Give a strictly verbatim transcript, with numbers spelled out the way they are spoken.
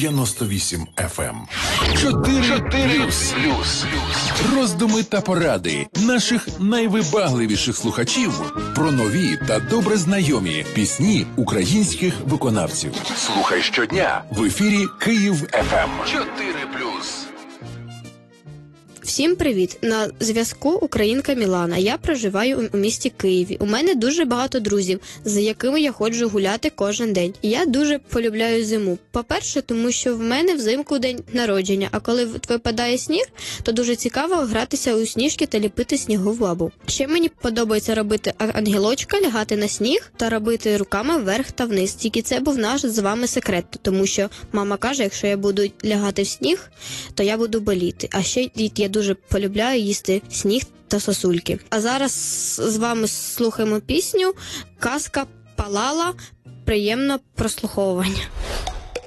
дев'яносто вісім еф ем. чотири плюс. Роздуми та поради наших найвибагливіших слухачів про нові та добре знайомі пісні українських виконавців. Слухай щодня в ефірі Київ еф ем. чотири плюс. Всім привіт! На зв'язку українка Мілана. Я проживаю у місті Києві. У мене дуже багато друзів, з якими я ходжу гуляти кожен день. Я дуже полюбляю зиму. По-перше, тому що в мене взимку день народження, а коли випадає сніг, то дуже цікаво гратися у сніжки та ліпити снігову бабу. Ще мені подобається робити ангелочка, лягати на сніг та робити руками вверх та вниз. Тільки це був наш з вами секрет, тому що мама каже, якщо я буду лягати в сніг, то я буду боліти. А ще я дуже полюбляю їсти сніг та сосульки. А зараз з вами слухаємо пісню «Казка палала». Приємно прослуховування.